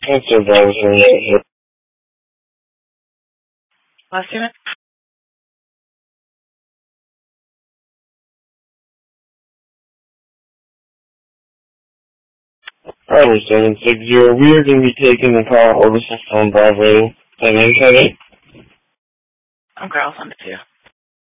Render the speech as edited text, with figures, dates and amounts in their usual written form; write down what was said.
That's so bad. Last unit? Bravo 760, we are going to be taking the call over from Bravo 787. Okay, I'll send it to you.